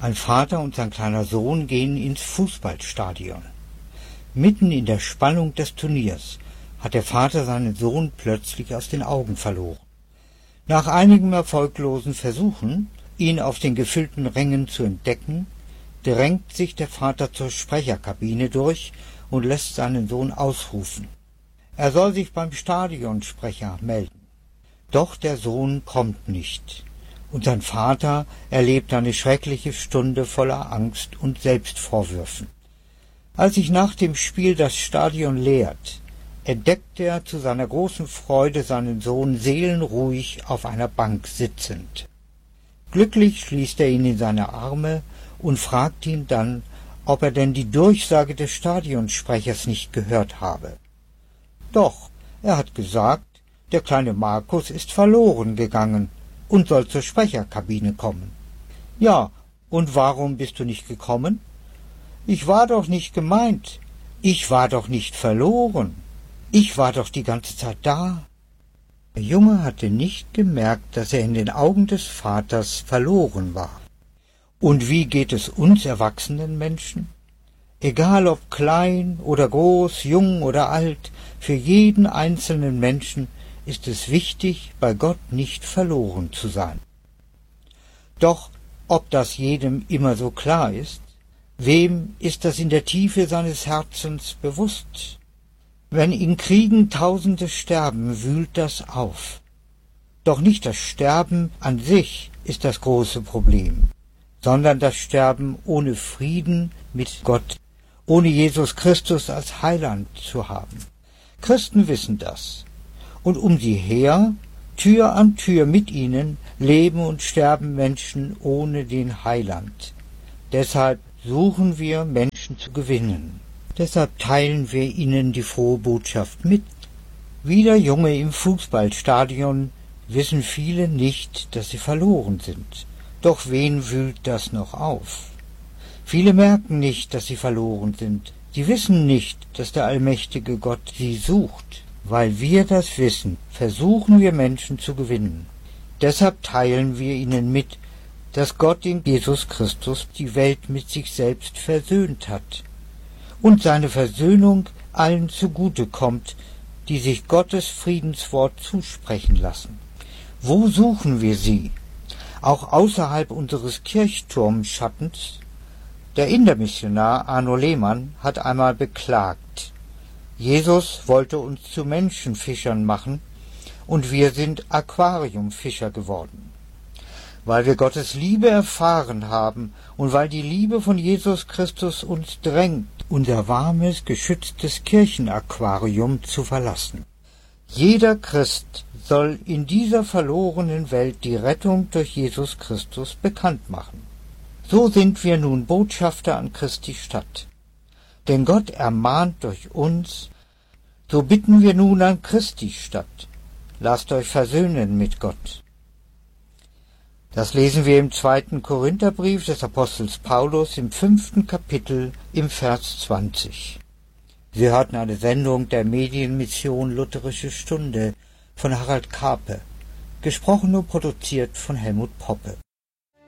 Ein Vater und sein kleiner Sohn gehen ins Fußballstadion. Mitten in der Spannung des Turniers hat der Vater seinen Sohn plötzlich aus den Augen verloren. Nach einigen erfolglosen Versuchen, ihn auf den gefüllten Rängen zu entdecken, drängt sich der Vater zur Sprecherkabine durch und lässt seinen Sohn ausrufen. Er soll sich beim Stadionsprecher melden. Doch der Sohn kommt nicht, und sein Vater erlebt eine schreckliche Stunde voller Angst und Selbstvorwürfen. Als sich nach dem Spiel das Stadion leert, entdeckt er zu seiner großen Freude seinen Sohn seelenruhig auf einer Bank sitzend. Glücklich schließt er ihn in seine Arme und fragt ihn dann, ob er denn die Durchsage des Stadionsprechers nicht gehört habe. Doch, er hat gesagt, der kleine Markus ist verloren gegangen und soll zur Sprecherkabine kommen. Ja, und warum bist du nicht gekommen? Ich war doch nicht gemeint. Ich war doch nicht verloren. Ich war doch die ganze Zeit da. Der Junge hatte nicht gemerkt, dass er in den Augen des Vaters verloren war. Und wie geht es uns erwachsenen Menschen? Egal ob klein oder groß, jung oder alt, für jeden einzelnen Menschen ist es wichtig, bei Gott nicht verloren zu sein. Doch ob das jedem immer so klar ist, wem ist das in der Tiefe seines Herzens bewusst? Wenn in Kriegen Tausende sterben, wühlt das auf. Doch nicht das Sterben an sich ist das große Problem, sondern das Sterben ohne Frieden mit Gott, ohne Jesus Christus als Heiland zu haben. Christen wissen das, und um sie her, Tür an Tür mit ihnen, leben und sterben Menschen ohne den Heiland. Deshalb suchen wir, Menschen zu gewinnen. Deshalb teilen wir ihnen die frohe Botschaft mit. Wie der Junge im Fußballstadion wissen viele nicht, dass sie verloren sind. Doch wen wühlt das noch auf? Viele merken nicht, dass sie verloren sind. Sie wissen nicht, dass der allmächtige Gott sie sucht. Weil wir das wissen, versuchen wir Menschen zu gewinnen. Deshalb teilen wir ihnen mit, dass Gott in Jesus Christus die Welt mit sich selbst versöhnt hat und seine Versöhnung allen zugute kommt, die sich Gottes Friedenswort zusprechen lassen. Wo suchen wir sie? Auch außerhalb unseres Kirchturmschattens? Der Indermissionar Arno Lehmann hat einmal beklagt, Jesus wollte uns zu Menschenfischern machen und wir sind Aquariumfischer geworden. Weil wir Gottes Liebe erfahren haben und weil die Liebe von Jesus Christus uns drängt, unser warmes, geschütztes Kirchenaquarium zu verlassen. Jeder Christ soll in dieser verlorenen Welt die Rettung durch Jesus Christus bekannt machen. So sind wir nun Botschafter an Christi Stadt. Denn Gott ermahnt durch uns, so bitten wir nun an Christi Stadt, lasst euch versöhnen mit Gott. Das lesen wir im 2. Korintherbrief des Apostels Paulus im 5. Kapitel im Vers 20. Sie hörten eine Sendung der Medienmission Lutherische Stunde von Harald Karpe, gesprochen und produziert von Helmut Poppe.